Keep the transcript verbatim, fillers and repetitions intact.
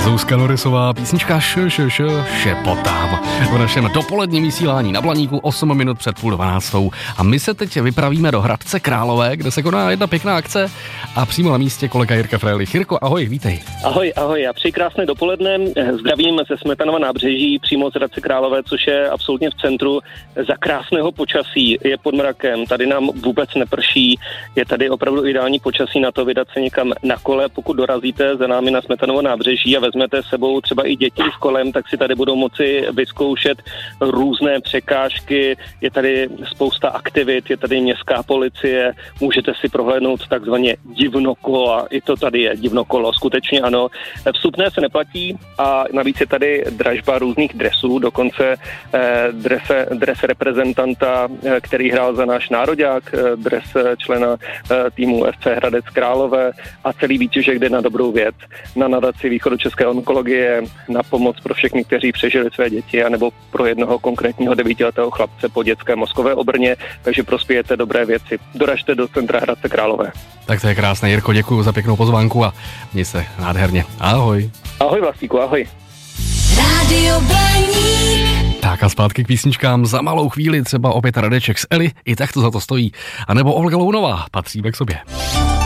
Zuzka Norisová, písnička š, š, š, šepotám v našem dopoledním vysílání na Blaníku osm minut před půl dvanáctou. A my se teď vypravíme do Hradce Králové, kde se koná jedna pěkná akce a přímo na místě kolega Jirka Frélich. Jirko, ahoj, vítej. Ahoj, ahoj, a přeji krásné dopoledne. Zdravím ze Smetanova nábřeží přímo z Hradce Králové, což je absolutně v centru za krásného počasí. Je pod mrakem, tady nám vůbec neprší, je tady opravdu ideální počasí na to vydat se někam na kole. Pokud dorazíte za námi na Smetanovo nábřeží a vezmete s sebou třeba i děti s kolem, tak si tady budou moci vyzkoušet různé překážky, je tady spousta aktivit, je tady městská policie, můžete si prohlédnout takzvaně divnokola, i to tady je divnokolo, skutečně ano. Vstupné se neplatí a navíc je tady dražba různých dresů, dokonce eh, drese, dres reprezentanta, eh, který hrál za náš nároďák, eh, dres člena eh, týmu F C Hradec Králové a celý výtěžek jde na dobrou věc, na nadaci východočeské onkologie, na pomoc pro všechny, kteří přežili své děti, anebo pro jednoho konkrétního devítiletého chlapce po dětské mozkové obrně, takže prospějete dobré věci. Doražte do centra Hradce Králové. Tak to je krásné, Jirko, děkuji za pěknou pozvánku a měj se nádherně. Ahoj. Ahoj Vlastíku, ahoj. Rádio Blaník. Tak a zpátky k písničkám za malou chvíli, třeba opět Radeček z Eli, i tak to za to stojí. A nebo Olga Lounová, patříme k sobě.